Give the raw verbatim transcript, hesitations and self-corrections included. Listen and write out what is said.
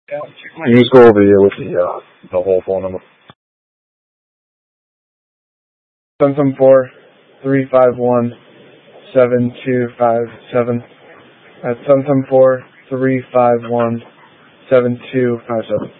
You just go over here with the uh, the whole phone number. seven seven four, three five one, seven two five seven. That's seven seven four, three five one, seven two five seven.